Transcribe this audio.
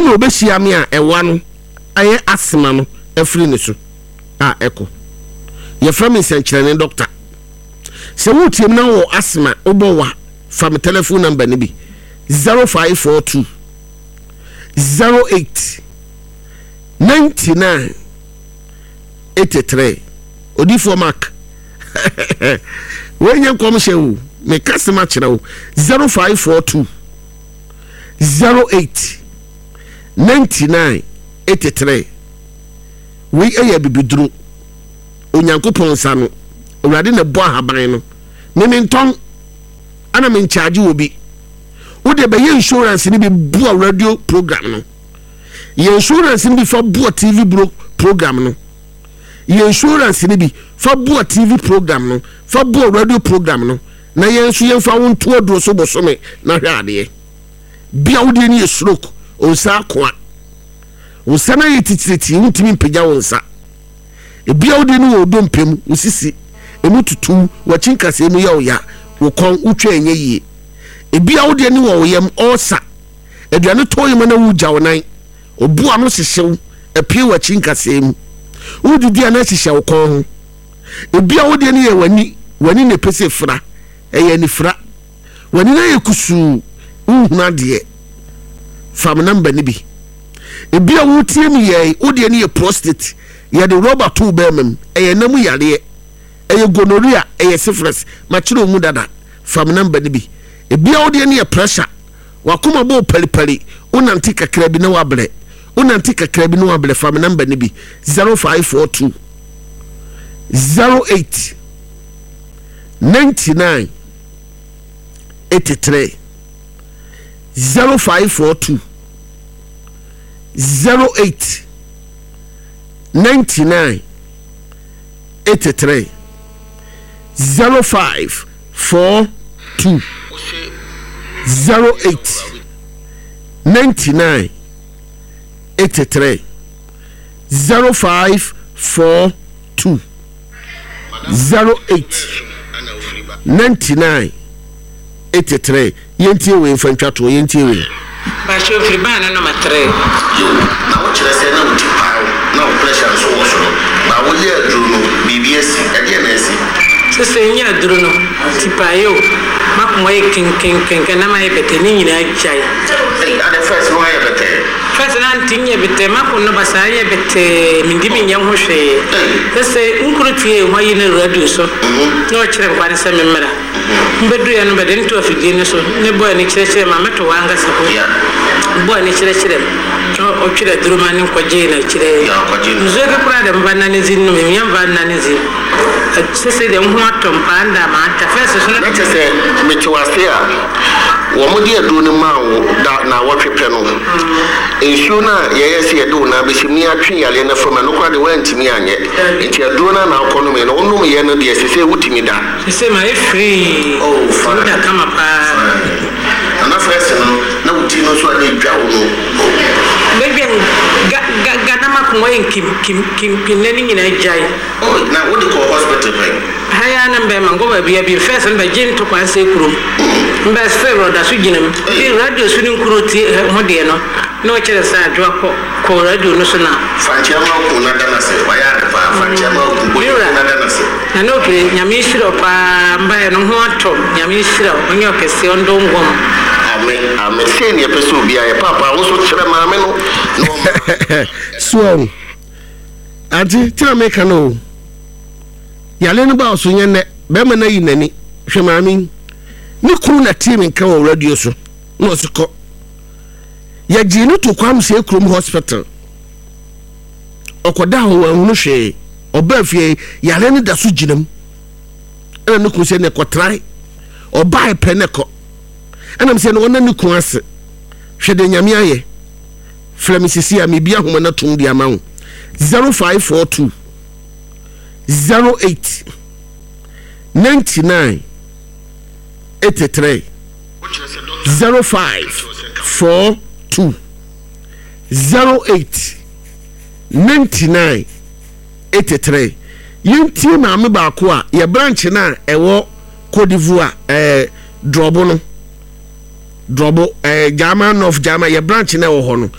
na obehia me a ewa no aye asma no afiri ne so eko ye from senkyerene doctor se wutiem na wo asma obowa from telephone number ne bi 0542 08 99 83 odifo mark when you come show me customer chira 0542 08 99 83 we aya bibidru onyankopon sa no urade na bo ahaban no me nton ana me charge obi wo de be insurance ni bi bo radio program no ye insurance ni bi for bo TV program no ye insurance ni bi for bo TV program no for bo radio program no na ye nso ye fa wonto aduro so bosome na hwe ade bia wo de ni stroke onsa akoa wo sana ye titiriti ntimi mpagya wonsa bia wo de ni wo dompem usisi emu tutu wachinkase emu ya oya wo kon utwa enye yie bia wo de ni wo yem osa aduane toyem na wo gya wonan obu ano hyehew apie wachinkase emu wo didi ana hyehew kon ho bia wo de ni ye wani ne pese fra eye ni fra wani na ye kusu uhuna de fam number ni bi bia wo tie mi ye wo de ni ye prostate ye de rubber to bemem eye namu yare eye gonorrhea eye syphilis ma chiro mu dada fam number ni bi bia wo de ni ye pressure wakoma bo palipali unanti kakra bi na wabre unanti kakra bi na wabre fam number ni bi 0542 08 99 83 0542 08 99 83 0542 08 99 83 0542 08 99 83 yentie we mfantwato yentie we ba show free ban na number 3 na wo kire se na wo tipa na wo pressure so wo so ba wo ye aduru no BBS e de na esi se nya aduru no tipa yo makomo ye ken na mai bete ni nyina chai ade first no ye bete first na tinye bete makono basare bete mindimi nya ho hwe se nkuru tie ho yi na radio so no kire kwani se memra mbedu ya no bede nto afidie ne so ne boy ne kire ma meto wanga se ko boy ne kire o kire duruma ne kwaje na kire nzo ke kura da mbanna ne zin no me yamba na ne zin se de ho atom panda ma ta first so na se me chiwase a wo mo de adu ne ma wo na wo twepɛ no ensu na ye se edu na be shimi atwe yale na fama no kwa de wantimi anye enti adu na na akɔ no me no onum ye no de se wutimi da se ma e free oh fine da kama pa ana first no na wuti no so ade dwa wo no baby ga na makomo yin kim ne ni nyina jai oh na wo de ko hospital pen haya na mbe mango ba bia bi first na jin to kwa se kurum mbe sfero da su ginam bi radio su ni nkuroti ho de no no kire sa adwa ko radio no so na fanchia ma ko na dana se wa ya pa fanchia ma ko bo na dana se na no ke nyame shiro pa mba no ho ato nyame shiro onyo kese ondo ngom amen se ni epeso bia ya papa wo so kire ma me no so ati tira me kanu yale no ba so nyene be ma na yi nani hwe ma mi ni kru na team nka wo radio so no so ko ya jinu to kwam se krum hospital okoda ho wa hunu hwe oba fie yale ni da so ginam ana ni ku se ne kotrai oba epe ne ko ana me se no na ni ku ase hwe de nyame aye flemisisi a me bia homa na tum dia ma wo 0542 08 99 83 0542 08 99 83 yenti ma me ba ko a ye branch na ewo Cote d'Ivoire drobo German of German ye branch na ewo ho no